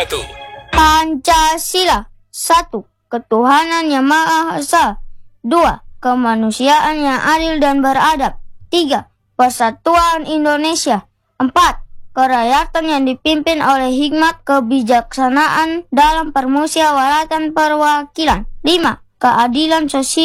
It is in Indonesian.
satu. Pancasila. 1. Ketuhanan yang Maha Esa. 2. Kemanusiaan yang adil dan beradab. 3. Persatuan Indonesia. 4. Kerakyatan yang dipimpin oleh hikmat kebijaksanaan dalam permusyawaratan perwakilan. 5. Keadilan sosial